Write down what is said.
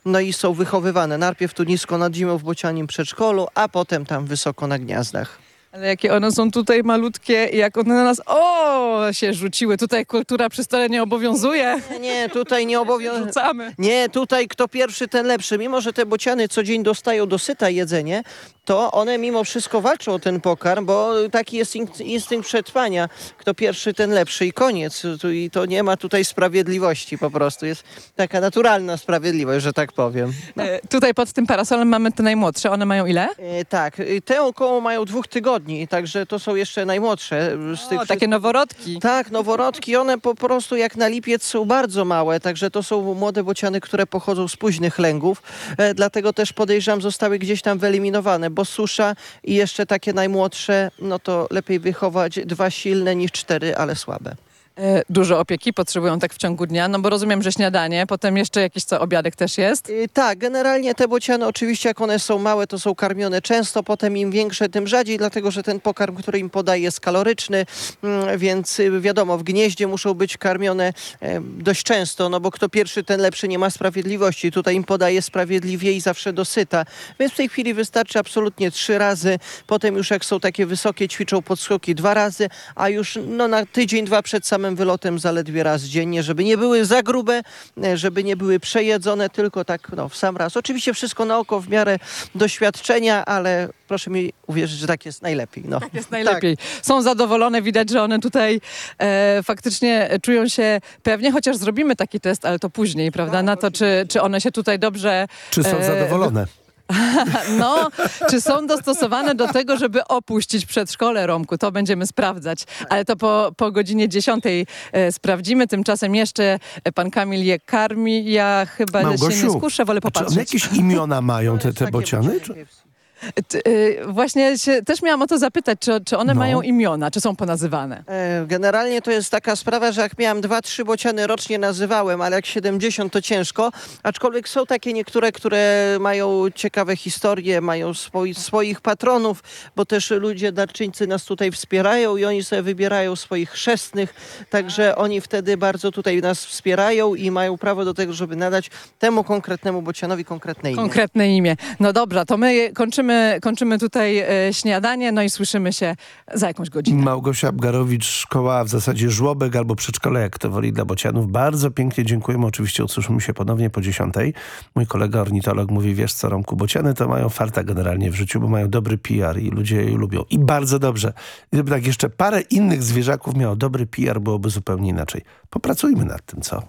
no i są wychowywane. Najpierw tu nisko nad ziemią w bocianim przedszkolu, a potem tam wysoko na gniazdach. Ale jakie one są tutaj malutkie i jak one na nas się rzuciły. Tutaj kultura przy stole nie obowiązuje. Nie, tutaj nie obowiązuje. Rzucamy. Nie, tutaj kto pierwszy, ten lepszy. Mimo że te bociany co dzień dostają dosyta jedzenie, to one mimo wszystko walczą o ten pokarm, bo taki jest instynkt przetrwania. Kto pierwszy, ten lepszy i koniec. I to nie ma tutaj sprawiedliwości po prostu. Jest taka naturalna sprawiedliwość, że tak powiem. No. Tutaj pod tym parasolem mamy te najmłodsze. One mają ile? Tak, te około mają 2 tygodni, także to są jeszcze najmłodsze. Takie noworodki. Tak, noworodki, one po prostu jak na lipiec są bardzo małe, także to są młode bociany, które pochodzą z późnych lęgów, dlatego też podejrzewam zostały gdzieś tam wyeliminowane, bo susza i jeszcze takie najmłodsze, no to lepiej wychować 2 silne niż 4, ale słabe. Dużo opieki potrzebują tak w ciągu dnia, no bo rozumiem, że śniadanie, potem jeszcze jakiś obiadek też jest. Tak, generalnie te bociany oczywiście jak one są małe, to są karmione często, potem im większe, tym rzadziej, dlatego że ten pokarm, który im podaje jest kaloryczny, więc wiadomo, w gnieździe muszą być karmione dość często, no bo kto pierwszy, ten lepszy, nie ma sprawiedliwości. Tutaj im podaje sprawiedliwie i zawsze dosyta. Więc w tej chwili wystarczy absolutnie 3 razy, potem już jak są takie wysokie, ćwiczą podskoki 2 razy, a już no, na tydzień, 2 przed samym wylotem zaledwie raz dziennie, żeby nie były za grube, żeby nie były przejedzone, tylko tak w sam raz. Oczywiście wszystko na oko w miarę doświadczenia, ale proszę mi uwierzyć, że tak jest najlepiej. No. Tak jest najlepiej. Tak. Są zadowolone, widać, że one tutaj faktycznie czują się pewnie, chociaż zrobimy taki test, ale to później, prawda, na to, czy one się tutaj dobrze... Czy są zadowolone? No, czy są dostosowane do tego, żeby opuścić przedszkole, Romku? To będziemy sprawdzać. Ale to po godzinie 10 sprawdzimy. Tymczasem jeszcze pan Kamil je karmi. Ja chyba Małgosiu, się nie skuszę, wolę popatrzeć. Czy one jakieś imiona mają te bociany? Właśnie się też miałam o to zapytać, czy one mają imiona, czy są ponazywane? Generalnie to jest taka sprawa, że jak miałam 2-3 bociany rocznie nazywałem, ale jak 70 to ciężko, aczkolwiek są takie niektóre, które mają ciekawe historie, mają swoich patronów, bo też ludzie, darczyńcy nas tutaj wspierają i oni sobie wybierają swoich chrzestnych, także oni wtedy bardzo tutaj nas wspierają i mają prawo do tego, żeby nadać temu konkretnemu bocianowi konkretne imię. Konkretne imię. No dobra, to my kończymy tutaj śniadanie, no i słyszymy się za jakąś godzinę. Małgosia Abgarowicz, szkoła w zasadzie żłobek albo przedszkole, jak to woli, dla bocianów. Bardzo pięknie dziękujemy. Oczywiście usłyszymy się ponownie po 10. Mój kolega ornitolog mówi, wiesz co, Romku, bociany to mają farta generalnie w życiu, bo mają dobry PR i ludzie je lubią. I bardzo dobrze. Gdyby tak jeszcze parę innych zwierzaków miało dobry PR, byłoby zupełnie inaczej. Popracujmy nad tym, co?